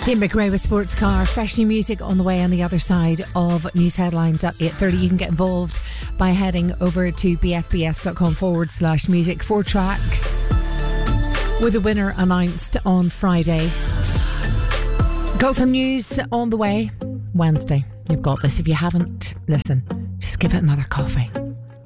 Dean McRae with Sports Car. Fresh new music on the way on the other side of news headlines at 8:30. You can get involved by heading over to bfbs.com/music. 4 tracks with a winner announced on Friday. Got some news on the way Wednesday. You've got this. If you haven't, listen, just give it another coffee.